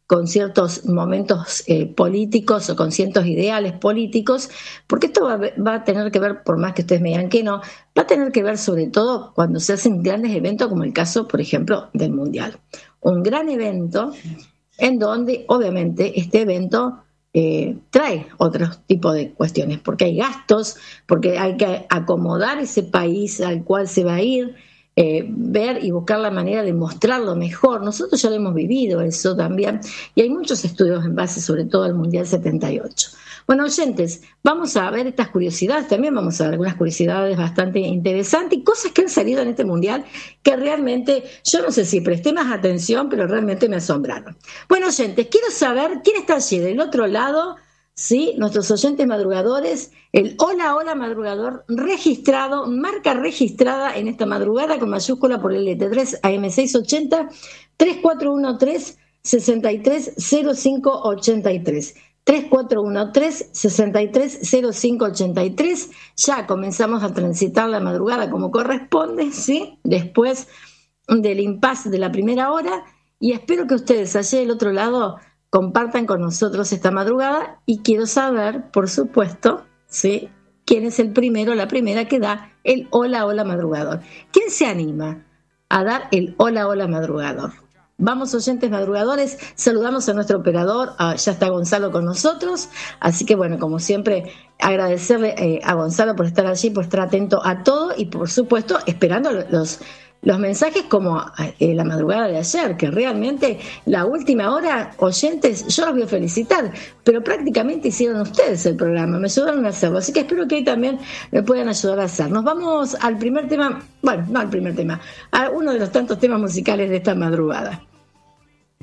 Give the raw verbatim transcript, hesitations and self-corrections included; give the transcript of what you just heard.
con ciertos momentos eh, políticos o con ciertos ideales políticos, porque esto va, va a tener que ver, por más que ustedes me digan que no, va a tener que ver sobre todo cuando se hacen grandes eventos, como el caso, por ejemplo, del Mundial. Un gran evento en donde, obviamente, este evento eh, trae otro tipo de cuestiones, porque hay gastos, porque hay que acomodar ese país al cual se va a ir, Eh, ver y buscar la manera de mostrarlo mejor. Nosotros ya lo hemos vivido eso también, y hay muchos estudios en base sobre todo al Mundial setenta y ocho. Bueno, oyentes, vamos a ver estas curiosidades, también vamos a ver algunas curiosidades bastante interesantes y cosas que han salido en este Mundial que realmente, yo no sé si presté más atención, pero realmente me asombraron. Bueno, oyentes, quiero saber quién está allí del otro lado. Sí, nuestros oyentes madrugadores, el hola, hola madrugador registrado, marca registrada en esta madrugada con mayúscula por el L T tres A M seiscientos ochenta, tres cuatro uno tres, seis tres cero cinco ocho tres. tres cuatro uno tres, seis tres cero cinco ocho tres. Ya comenzamos a transitar la madrugada como corresponde, ¿sí? Después del impasse de la primera hora, y espero que ustedes allá del otro lado compartan con nosotros esta madrugada, y quiero saber, por supuesto, ¿sí?, quién es el primero o la primera que da el hola, hola madrugador. ¿Quién se anima a dar el hola, hola madrugador? Vamos, oyentes madrugadores, saludamos a nuestro operador, ah, ya está Gonzalo con nosotros, así que bueno, como siempre, agradecerle eh, a Gonzalo por estar allí, por estar atento a todo y por supuesto esperando los... Los mensajes como eh, la madrugada de ayer, que realmente la última hora, oyentes, yo los voy a felicitar, pero prácticamente hicieron ustedes el programa, me ayudaron a hacerlo, así que espero que hoy también me puedan ayudar a hacer. Nos vamos al primer tema, bueno, no al primer tema, a uno de los tantos temas musicales de esta madrugada.